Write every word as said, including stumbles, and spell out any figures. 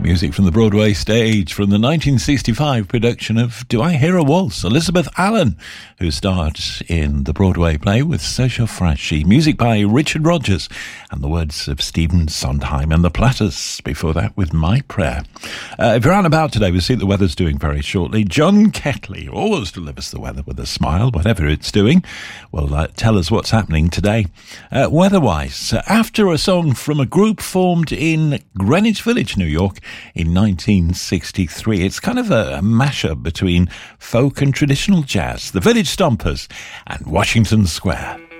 Music from the Broadway stage from the nineteen sixty-five production of Do I Hear a Waltz? Elizabeth Allen, who starred in the Broadway play with Sergio Frasci. Music by Richard Rodgers and the words of Stephen Sondheim, and the Platters before that with My Prayer. Uh, if you're out and about today, we'll see the weather's doing very shortly. John Ketley always delivers the weather with a smile, whatever it's doing. Will uh, tell us what's happening today. Uh, weather-wise, uh, after a song from a group formed in Greenwich Village, New York, in nineteen sixty-three. It's kind of a, a mashup between folk and traditional jazz. The Village Stompers and Washington Square.